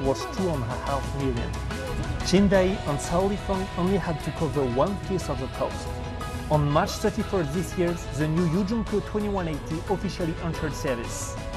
was 2.5 million. Qingdai and Shaolifeng only had to cover 1/5 of the cost. On March 31st this year, the new Yuzhongke 2180 officially entered service.